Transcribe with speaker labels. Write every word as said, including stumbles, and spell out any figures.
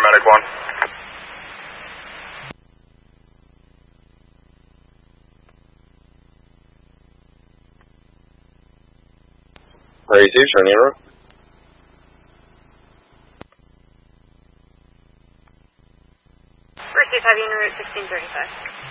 Speaker 1: Medic one. Ready to show me route.
Speaker 2: First is heavy in route sixteen thirty-five.